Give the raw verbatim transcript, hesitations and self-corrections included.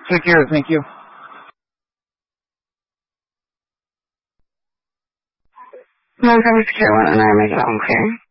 Take care. Thank you. Welcome to Secure One, and I make it home clear.